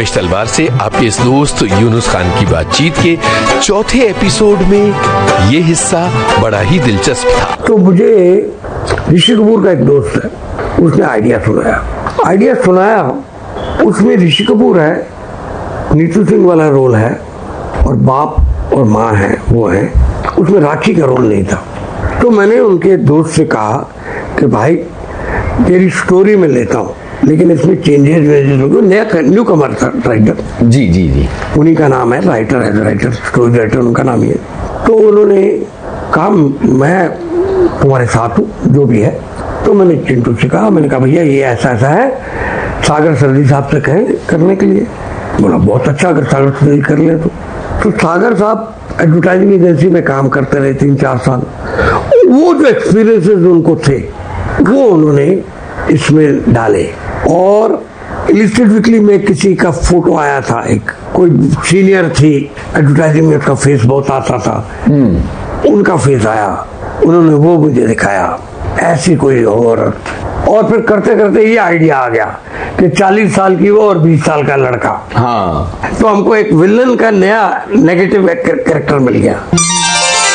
रमेश तलवार से आपके इस दोस्त यूनुस खान की बातचीत के चौथे एपिसोड में ये हिस्सा बड़ा ही दिलचस्प था। तो मुझे ऋषि कपूर का एक दोस्त है, उसने आइडिया सुनाया। उसमें ऋषि कपूर है, नीतू सिंह वाला रोल है और बाप और माँ है, वो है। उसमें राखी का रोल नहीं था। तो मैंने उनके दोस्त से कहा कि भाई तेरी स्टोरी में लेता हूँ, लेकिन इसमें चेंजेस होंगे। नया न्यू कमर था राइटर। जी उन्हीं का नाम है, राइटर स्टोरी राइटर उनका नाम ही है। तो उन्होंने कहा मैं तुम्हारे साथ हूँ जो भी है। तो मैंने चिंटू से कहा, मैंने कहा भैया ये ऐसा है, सागर सर्दी साहब से कहें करने के लिए। बोला बहुत अच्छा, अगर सागर सर्दी कर ले तो सागर साहब एडवर्टाइजिंग एजेंसी में काम करते रहे 3-4 साल। वो जो एक्सपीरियंसेस उनको थे वो उन्होंने इसमें डाले। और इलिस्ट्रेट वीकली में किसी का फोटो आया था, एक कोई सीनियर थी एडवर्टाइजिंग में, उसका फेस बहुत आता था। उनका फेस आया, उन्होंने वो मुझे दिखाया, ऐसी कोई औरत। और फिर करते करते ये आइडिया आ गया कि 40 साल की वो और 20 साल का लड़का। हाँ, तो हमको एक विलन का नया नेगेटिव कैरेक्टर मिल गया।